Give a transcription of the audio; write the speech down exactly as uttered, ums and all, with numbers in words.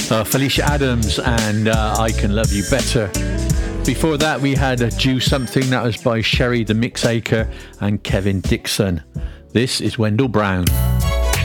Uh, Felicia Adams and uh, I Can Love You Better. Before that, we had a Do Something. That was by Sherry the Mixacre and Kevin Dixon. This is Wendell Brown.